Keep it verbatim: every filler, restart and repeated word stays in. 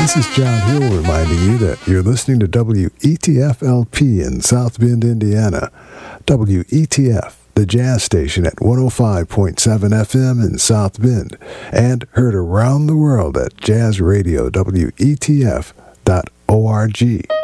This is John Hill reminding you that you're listening to W E T F L P in South Bend, Indiana. W E T F, the jazz station at one oh five point seven F M in South Bend, and heard around the world at jazz radio W E T F dot org.